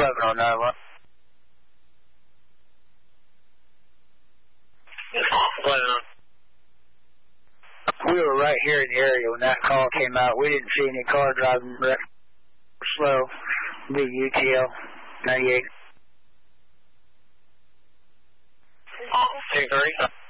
211 on 911. We were right here in the area when that call came out. We didn't see any car driving slow. Big UTL 98. 2-3.